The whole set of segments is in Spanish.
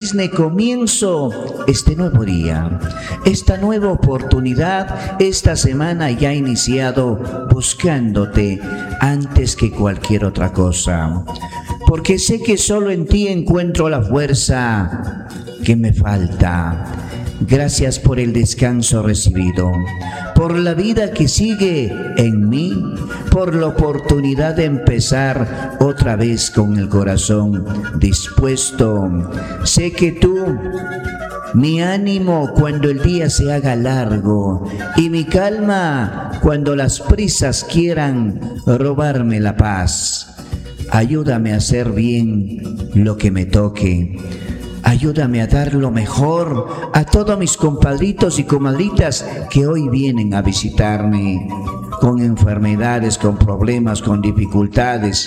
cisne, comienzo este nuevo día, esta nueva oportunidad. Esta semana ya he iniciado buscándote antes que cualquier otra cosa, porque sé que solo en ti encuentro la fuerza que me falta. Gracias por el descanso recibido, por la vida que sigue en mí, por la oportunidad de empezar otra vez con el corazón dispuesto. Sé que tú, mi ánimo cuando el día se haga largo, y mi calma cuando las prisas quieran robarme la paz. Ayúdame a hacer bien lo que me toque. Ayúdame a dar lo mejor a todos mis compadritos y comadritas que hoy vienen a visitarme con enfermedades, con problemas, con dificultades.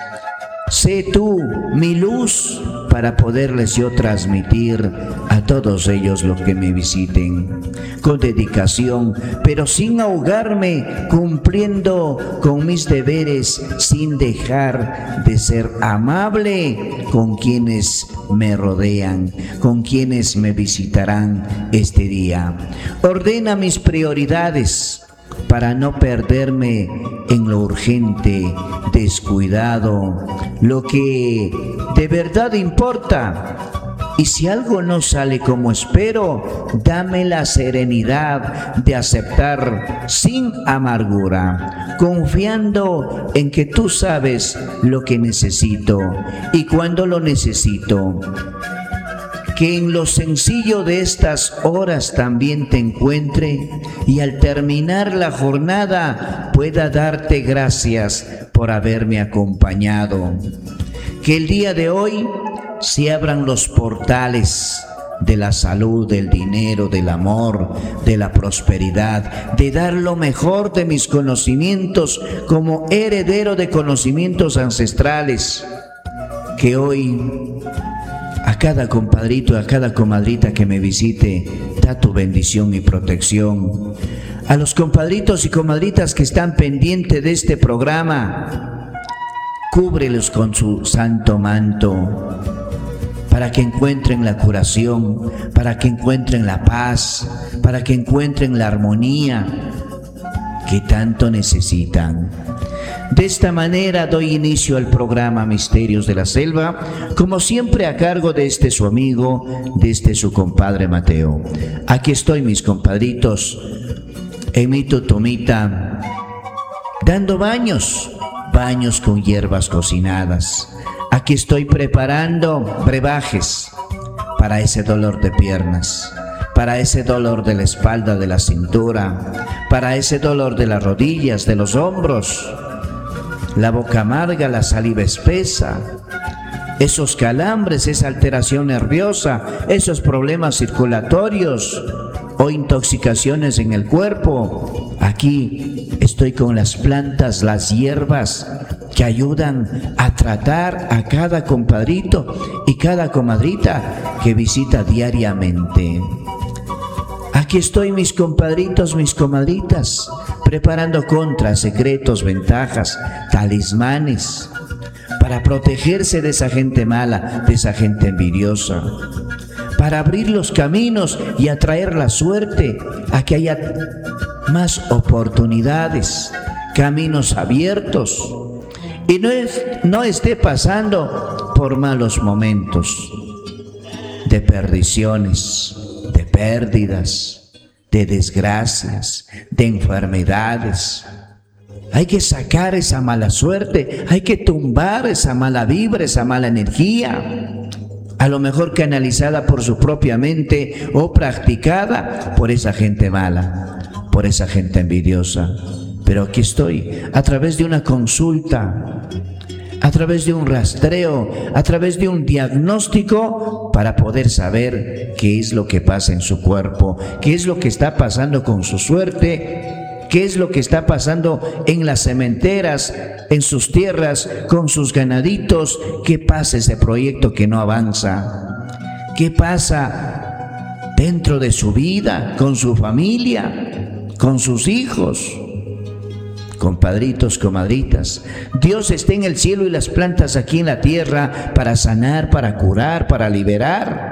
Sé tú mi luz para poderles yo transmitir a todos ellos los que me visiten con dedicación, pero sin ahogarme, cumpliendo con mis deberes, sin dejar de ser amable con quienes me rodean, con quienes me visitarán este día. Ordena mis prioridades para no perderme en lo urgente, descuidado, lo que de verdad importa. Y si algo no sale como espero, dame la serenidad de aceptar sin amargura, confiando en que tú sabes lo que necesito y cuando lo necesito. Que en lo sencillo de estas horas también te encuentre y al terminar la jornada pueda darte gracias por haberme acompañado. Que el día de hoy se abran los portales de la salud, del dinero, del amor, de la prosperidad, de dar lo mejor de mis conocimientos como heredero de conocimientos ancestrales. Que hoy a cada compadrito, a cada comadrita que me visite, da tu bendición y protección. A los compadritos y comadritas que están pendientes de este programa, cúbrelos con su santo manto, para que encuentren la curación, para que encuentren la paz, para que encuentren la armonía que tanto necesitan. De esta manera doy inicio al programa Misterios de la Selva, como siempre a cargo de su amigo, de su compadre Mateo. Aquí estoy, mis compadritos, en mi tutumita, dando baños con hierbas cocinadas. Aquí estoy preparando brebajes para ese dolor de piernas, para ese dolor de la espalda, de la cintura, para ese dolor de las rodillas, de los hombros, la boca amarga, la saliva espesa, esos calambres, esa alteración nerviosa, esos problemas circulatorios o intoxicaciones en el cuerpo. Aquí estoy con las plantas, las hierbas que ayudan a tratar a cada compadrito y cada comadrita que visita diariamente. Aquí estoy, mis compadritos, mis comadritas, preparando contras, secretos, ventajas, talismanes, para protegerse de esa gente mala, de esa gente envidiosa, para abrir los caminos y atraer la suerte a que haya más oportunidades, caminos abiertos, y no esté pasando por malos momentos de perdiciones, de pérdidas, de desgracias, de enfermedades. Hay que sacar esa mala suerte, hay que tumbar esa mala vibra, esa mala energía, a lo mejor canalizada por su propia mente o practicada por esa gente mala, por esa gente envidiosa. Pero aquí estoy, a través de una consulta, a través de un rastreo, a través de un diagnóstico, para poder saber qué es lo que pasa en su cuerpo, qué es lo que está pasando con su suerte, qué es lo que está pasando en las cementeras, en sus tierras, con sus ganaditos, qué pasa ese proyecto que no avanza, qué pasa dentro de su vida, con su familia, con sus hijos. Compadritos, comadritas, Dios está en el cielo y las plantas aquí en la tierra para sanar, para curar, para liberar.